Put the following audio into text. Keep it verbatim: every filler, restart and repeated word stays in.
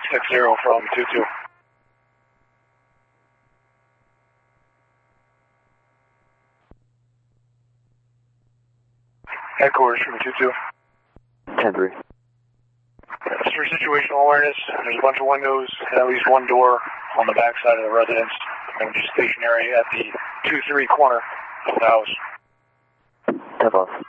six zero from two two. Headquarters from two two. ten three. Just for situational awareness, there's a bunch of windows and at least one door on the back side of the residence. They're going to be stationary at the two three corner of the house. ten five.